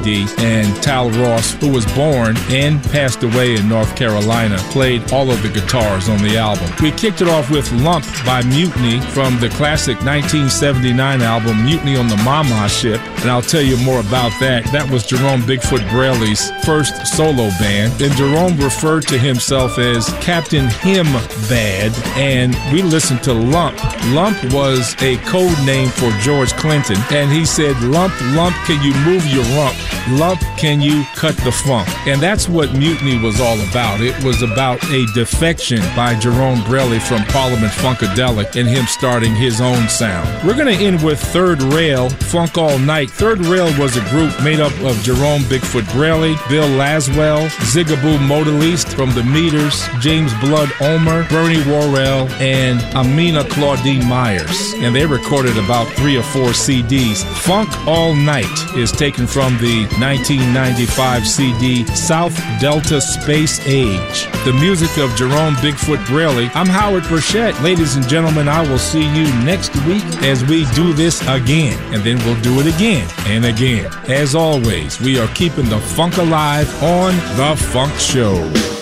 D. And Tal Ross, who was born and passed away in North Carolina, played all of the guitars on the album. We kicked it off with Lump by Mutiny from the classic 1979 album Mutiny on the Mama Ship, and I'll tell you more about that. That was Jerome Bigfoot Braley's first solo band, and Jerome referred to himself as Captain Him Bad, and we listened to Lump. Lump was a code name for George Clinton, and he said, "Lump, lump, can you move your rump? Lump, can you cut the funk?" And that's what Mutiny was all about. It was about a defection by Jerome Braley from Parliament Funkadelic and him starting his own sound. We're going to end with Third Rail, Funk All Night. Third Rail was a group made up of Jerome Bigfoot Braley, Bill Laswell, Zigaboo Modeliste from the Meters, James Blood Omer, Bernie Worrell, and Amina Claudine Myers. And they recorded about 3 or 4 CDs. Funk All Night is taken from the 1995 CD South Delta Space Age. The music of Jerome Bigfoot Braley. I'm Howard Burchett. Ladies and gentlemen, I will see you next week as we do this again, and then we'll do it again and again. As always, we are keeping the funk alive on The Funk Show.